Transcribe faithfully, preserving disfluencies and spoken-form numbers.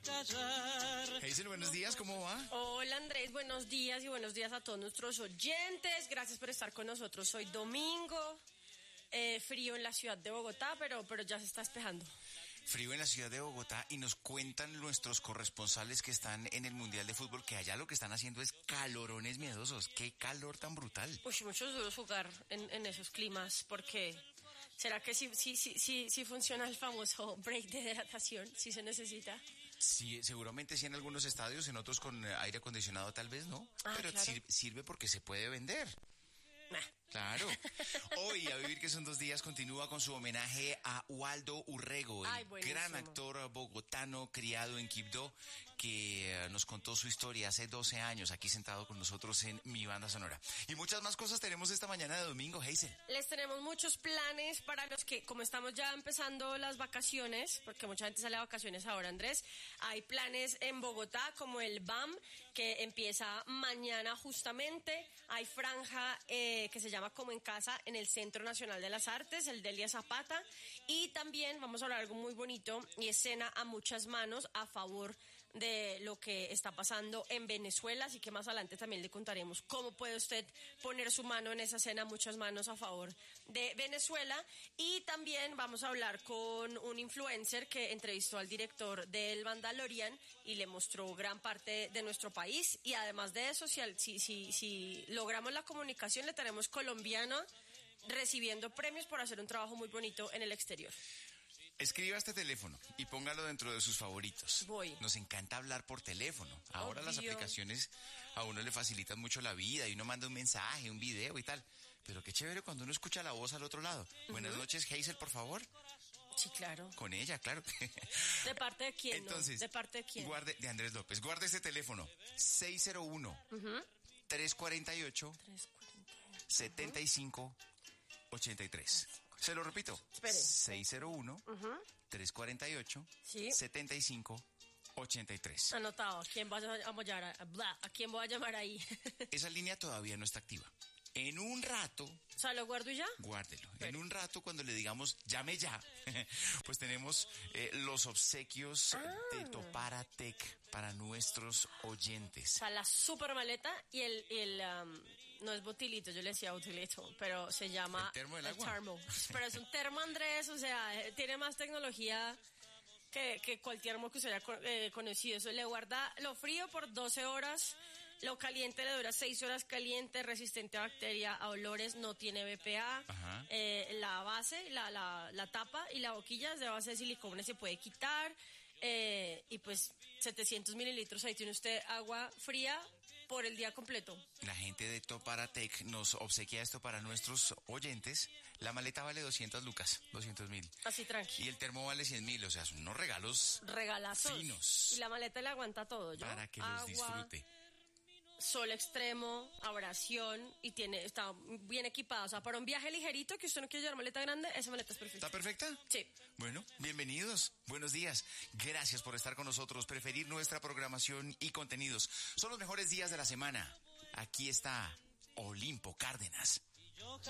callar. Hazel, buenos días, ¿cómo va? Hola Andrés, buenos días y buenos días a todos nuestros oyentes. Gracias por estar con nosotros hoy domingo. Eh, frío en la ciudad de Bogotá, pero, pero ya se está despejando. Frío en la ciudad de Bogotá, y nos cuentan nuestros corresponsales que están en el Mundial de Fútbol que allá lo que están haciendo es calorones miedosos. ¡Qué calor tan brutal! Pues muchos duros jugar en, en esos climas, porque ¿será que sí, sí, sí, sí, sí funciona el famoso break de hidratación? ¿Sí se necesita? Sí, seguramente sí en algunos estadios, en otros con aire acondicionado tal vez no, ah, pero claro. sirve, sirve porque se puede vender. Nah. Claro. Hoy, A Vivir que son dos días, continúa con su homenaje a Waldo Urrego, el Ay, gran actor bogotano criado en Quibdó, que nos contó su historia hace doce años, aquí sentado con nosotros en Mi Banda Sonora. Y muchas más cosas tenemos esta mañana de domingo, Hazel. Les tenemos muchos planes para los que, como estamos ya empezando las vacaciones, porque mucha gente sale de vacaciones ahora, Andrés, hay planes en Bogotá, como el B A M, que empieza mañana justamente. Hay franja eh, que se llama Como en Casa en el Centro Nacional de las Artes, el Delia Zapata, y también vamos a hablar de algo muy bonito y es Cena a Muchas Manos a favor de lo que está pasando en Venezuela, así que más adelante también le contaremos cómo puede usted poner su mano en esa cena a muchas manos a favor de Venezuela. Y también vamos a hablar con un influencer que entrevistó al director del Mandalorian y le mostró gran parte de nuestro país, y además de eso, si, si, si, si logramos la comunicación, le tenemos colombiano recibiendo premios por hacer un trabajo muy bonito en el exterior. Escriba este teléfono y póngalo dentro de sus favoritos. Voy. Nos encanta hablar por teléfono. Ahora Obvio. Las aplicaciones a uno le facilitan mucho la vida y uno manda un mensaje, un video y tal. Pero qué chévere cuando uno escucha la voz al otro lado. Uh-huh. Buenas noches, Hazel, por favor. Sí, claro. Con ella, claro. ¿De parte de quién? Entonces, no? ¿De parte de quién? Guarde, de Andrés López. Guarde este teléfono. seis cero uno, tres cuatro ocho, siete cinco ocho tres. Se lo repito. Espere. seis cero uno, tres cuatro ocho, siete cinco ocho tres. Anotado. ¿A quién voy a llamar? A, bla, ¿a quién voy a llamar ahí? Esa línea todavía no está activa. En un rato... O sea, ¿lo guardo y ya? Guárdelo. Pero. En un rato, cuando le digamos, llame ya, pues tenemos eh, los obsequios ah. de Toparatec para nuestros oyentes. O sea, la super maleta y el, el um, no es botilito, yo le decía botilito, pero se llama... El termo del agua. El termo. Pero es un termo, Andrés, o sea, tiene más tecnología que, que cualquier termo que usted haya eh, conocido. Eso le guarda lo frío por doce horas... Lo caliente le dura seis horas caliente, resistente a bacteria, a olores, no tiene B P A. Eh, la base, la, la, la tapa y la boquilla es de base de silicona, se puede quitar. Eh, y pues setecientos mililitros, ahí tiene usted agua fría por el día completo. La gente de Toparatec nos obsequia esto para nuestros oyentes. La maleta vale doscientas lucas, doscientos mil. Así tranqui. Y el termo vale cien mil, o sea, son unos regalos regalazos finos. Y la maleta le aguanta todo, ¿yo? Para que agua, los disfrute. Sol extremo, abrasión, y tiene está bien equipada. O sea, para un viaje ligerito que usted no quiere llevar maleta grande, esa maleta es perfecta. ¿Está perfecta? Sí. Bueno, bienvenidos, buenos días. Gracias por estar con nosotros, preferir nuestra programación y contenidos. Son los mejores días de la semana. Aquí está Olimpo Cárdenas.